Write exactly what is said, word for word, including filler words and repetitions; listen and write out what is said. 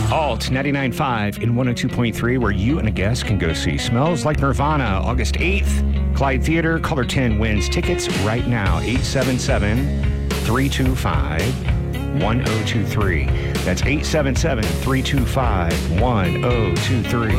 Alt ninety-nine point five in one oh two point three, where you and a guest can go see Smells Like Nirvana August eighth. Clyde Theater, Color ten wins tickets right now. eight seven seven, three two five, one oh two three. That's eight seven seven, three two five, one oh two three.